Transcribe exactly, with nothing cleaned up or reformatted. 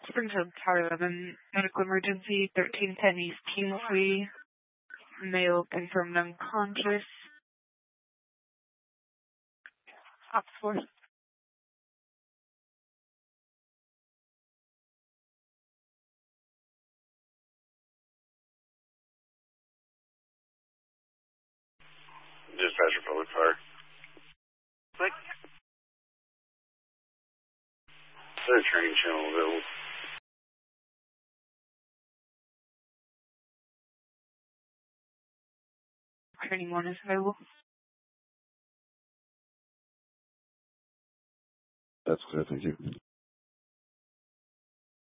Springfield Tower eleven, medical emergency, thirteen ten East Kingsley, male confirmed unconscious. Ops force. Dispatcher public fire. Quick. Third training channel available. Training one is available. That's clear, thank you.